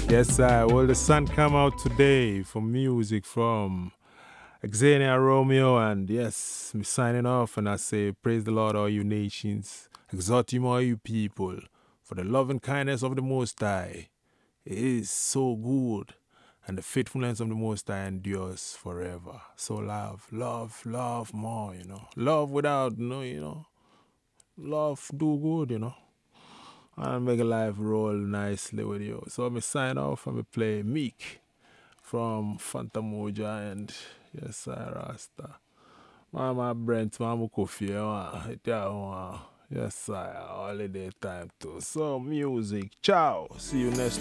Yes, sir. Well, the sun come out today for music from Xenia Romeo, and yes, me signing off, and I say, praise the Lord, all you nations, exalt him, all you people, for the love and kindness of the Most High. It is so good, and the faithfulness of the Most High endures forever. So love more, love without, love do good, and make life roll nicely with you. So me sign off and me play Meek from Phantom Moja and yes, I Rasta. Mama Brent, Mama Kofi, yes, I holiday time too. So music, ciao. See you next